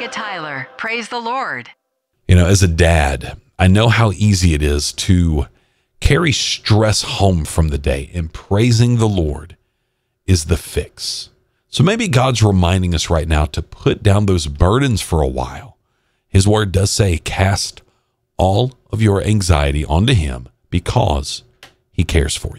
Micah Tyler. Praise the Lord. You know, as a dad, I know how easy it is to carry stress home from the day, and praising the Lord is the fix. So maybe God's reminding us right now to put down those burdens for a while. His word does say, cast all of your anxiety onto him because he cares for you.